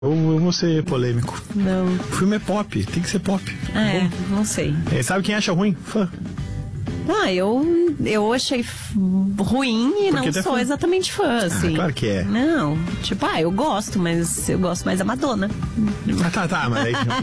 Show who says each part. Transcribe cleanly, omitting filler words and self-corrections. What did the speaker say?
Speaker 1: Eu vou ser polêmico.
Speaker 2: Não.
Speaker 1: O filme é pop, tem que ser pop.
Speaker 2: Não sei.
Speaker 1: Sabe quem acha ruim? Fã.
Speaker 2: Eu achei ruim e
Speaker 1: Porque
Speaker 2: não sou exatamente fã, assim.
Speaker 1: Claro que é.
Speaker 2: Não, tipo, eu gosto, mas eu gosto mais da Madonna.
Speaker 1: Tá, mas aí...